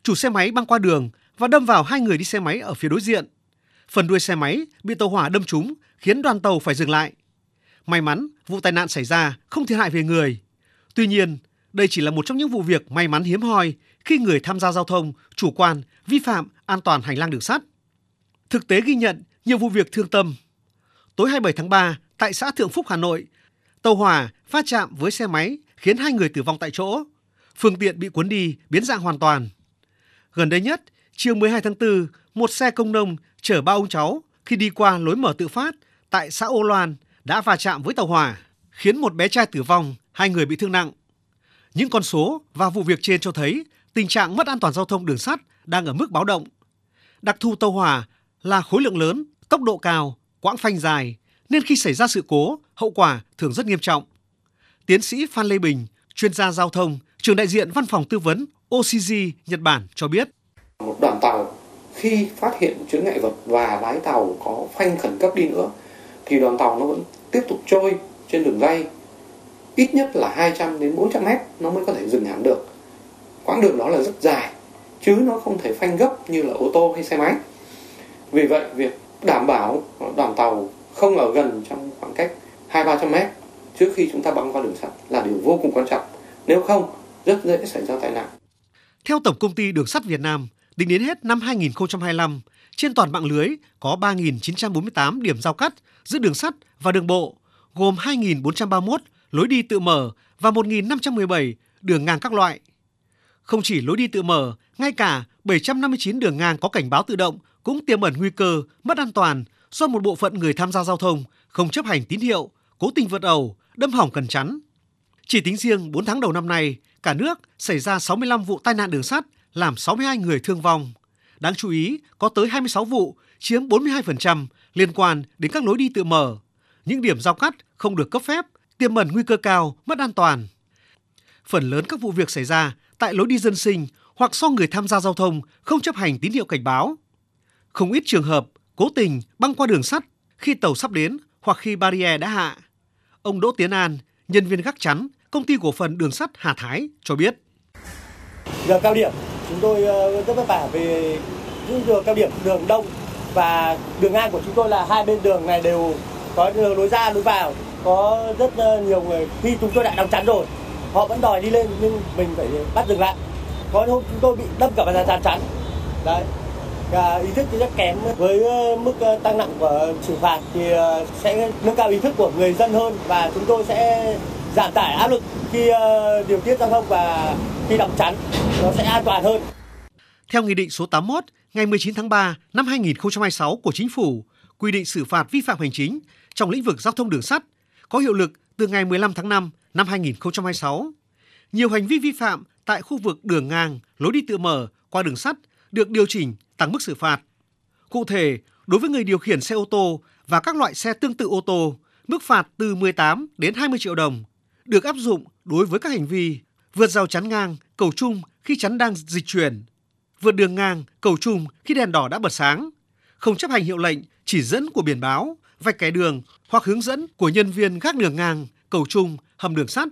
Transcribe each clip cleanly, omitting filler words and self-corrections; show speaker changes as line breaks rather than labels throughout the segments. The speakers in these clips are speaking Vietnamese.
chủ xe máy băng qua đường và đâm vào hai người đi xe máy ở phía đối diện. Phần đuôi xe máy bị tàu hỏa đâm trúng khiến đoàn tàu phải dừng lại. May mắn vụ tai nạn xảy ra không thiệt hại về người. Tuy nhiên, đây chỉ là một trong những vụ việc may mắn hiếm hoi khi người tham gia giao thông chủ quan vi phạm an toàn hành lang đường sắt. Thực tế ghi nhận nhiều vụ việc thương tâm. Tối 27 tháng 3, tại xã Thượng Phúc, Hà Nội, tàu hỏa va chạm với xe máy khiến 2 người tử vong tại chỗ. Phương tiện bị cuốn đi, biến dạng hoàn toàn. Gần đây nhất, chiều 12 tháng 4, một xe công nông chở 3 ông cháu khi đi qua lối mở tự phát tại xã Ô Loan đã va chạm với tàu hỏa, khiến một bé trai tử vong, 2 người bị thương nặng. Những con số và vụ việc trên cho thấy tình trạng mất an toàn giao thông đường sắt đang ở mức báo động. Đặc thù tàu hỏa là khối lượng lớn, tốc độ cao, quãng phanh dài, nên khi xảy ra sự cố, hậu quả thường rất nghiêm trọng. Tiến sĩ Phan Lê Bình, chuyên gia giao thông, trưởng đại diện văn phòng tư vấn OCG Nhật Bản cho biết.
Một đoàn tàu khi phát hiện chướng ngại vật và lái tàu có phanh khẩn cấp đi nữa, thì đoàn tàu nó vẫn tiếp tục trôi trên đường ray. Ít nhất là 200 đến 400 mét nó mới có thể dừng hẳn được. Quãng đường đó là rất dài, chứ nó không thể phanh gấp như là ô tô hay xe máy. Vì vậy, việc đảm bảo đoàn tàu không ở gần trong khoảng cách 200-300 mét trước khi chúng ta băng qua đường sắt là điều vô cùng quan trọng. Nếu không, rất dễ xảy ra tai nạn.
Theo Tổng công ty Đường sắt Việt Nam, tính đến hết năm 2025, trên toàn mạng lưới có 3.948 điểm giao cắt giữa đường sắt và đường bộ, gồm 2.431 lối đi tự mở và 1.517 đường ngang các loại. Không chỉ lối đi tự mở, ngay cả 759 đường ngang có cảnh báo tự động cũng tiềm ẩn nguy cơ mất an toàn do một bộ phận người tham gia giao thông không chấp hành tín hiệu, cố tình vượt ẩu, đâm hỏng cần chắn. Chỉ tính riêng 4 tháng đầu năm nay, cả nước xảy ra 65 vụ tai nạn đường sắt, làm 62 người thương vong. Đáng chú ý, có tới 26 vụ, chiếm 42% liên quan đến các lối đi tự mở. Những điểm giao cắt không được cấp phép, tiềm ẩn nguy cơ cao, mất an toàn. Phần lớn các vụ việc xảy ra tại lối đi dân sinh hoặc do người tham gia giao thông không chấp hành tín hiệu cảnh báo. Không ít trường hợp cố tình băng qua đường sắt khi tàu sắp đến hoặc khi barrier đã hạ. Ông Đỗ Tiến An, nhân viên gác chắn, Công ty cổ phần Đường sắt Hà Thái cho biết.
Giờ cao điểm, chúng tôi rất vất vả về những giờ cao điểm đường đông và đường ngang của chúng tôi là hai bên đường này đều có đường lối ra lối vào. Có rất nhiều người khi chúng tôi đã đóng chắn rồi, họ vẫn đòi đi lên nhưng mình phải bắt dừng lại. Có hôm chúng tôi bị đâm cả vào rào chắn. Đấy. Ý thức thì rất kém, với mức tăng nặng của xử phạt thì sẽ nâng cao ý thức của người dân hơn và chúng tôi sẽ giảm tải áp lực khi điều tiết giao thông và khi đóng chắn nó sẽ an toàn hơn.
Theo Nghị định số 81 ngày 19 tháng 3 năm 2026 của Chính phủ, quy định xử phạt vi phạm hành chính trong lĩnh vực giao thông đường sắt có hiệu lực từ ngày 15 tháng 5 năm 2026. Nhiều hành vi vi phạm tại khu vực đường ngang, lối đi tự mở qua đường sắt được điều chỉnh tăng mức xử phạt. Cụ thể, đối với người điều khiển xe ô tô và các loại xe tương tự ô tô, mức phạt từ 18 đến 20 triệu đồng được áp dụng đối với các hành vi vượt rào chắn ngang, cầu trung khi chắn đang dịch chuyển, vượt đường ngang, cầu trung khi đèn đỏ đã bật sáng, không chấp hành hiệu lệnh, chỉ dẫn của biển báo, vạch kẻ đường hoặc hướng dẫn của nhân viên gác đường ngang, cầu trung, hầm đường sắt.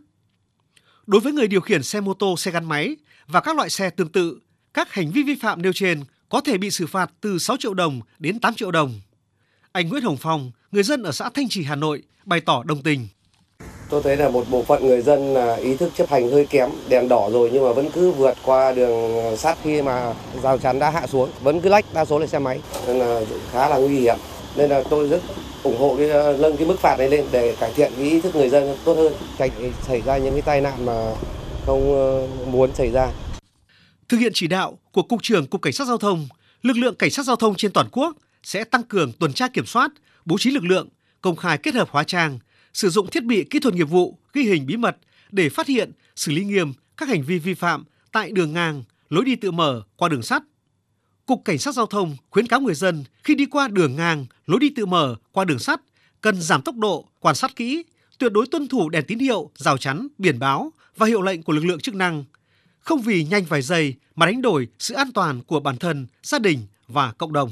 Đối với người điều khiển xe mô tô, xe gắn máy và các loại xe tương tự, các hành vi vi phạm nêu trên có thể bị xử phạt từ 6 triệu đồng đến 8 triệu đồng. Anh Nguyễn Hồng Phong, người dân ở xã Thanh Trì, Hà Nội, bày tỏ đồng tình.
Tôi thấy là một bộ phận người dân ý thức chấp hành hơi kém, đèn đỏ rồi nhưng mà vẫn cứ vượt qua đường sắt khi mà rào chắn đã hạ xuống, vẫn cứ lách, đa số là xe máy, nên là khá là nguy hiểm. Nên là tôi rất ủng hộ nâng cái mức phạt này lên để cải thiện cái ý thức người dân tốt hơn, tránh xảy ra những cái tai nạn mà không muốn xảy ra.
Thực hiện chỉ đạo của Cục trưởng Cục Cảnh sát Giao thông, lực lượng cảnh sát giao thông trên toàn quốc sẽ tăng cường tuần tra kiểm soát, bố trí lực lượng, công khai kết hợp hóa trang, sử dụng thiết bị kỹ thuật nghiệp vụ, ghi hình bí mật để phát hiện, xử lý nghiêm các hành vi vi phạm tại đường ngang, lối đi tự mở qua đường sắt. Cục Cảnh sát Giao thông khuyến cáo người dân khi đi qua đường ngang, lối đi tự mở qua đường sắt cần giảm tốc độ, quan sát kỹ, tuyệt đối tuân thủ đèn tín hiệu, rào chắn, biển báo và hiệu lệnh của lực lượng chức năng. Không vì nhanh vài giây mà đánh đổi sự an toàn của bản thân, gia đình và cộng đồng.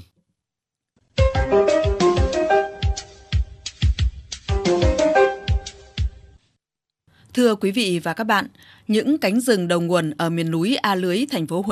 Thưa quý vị và các bạn, những cánh rừng đầu nguồn ở miền núi A Lưới, thành phố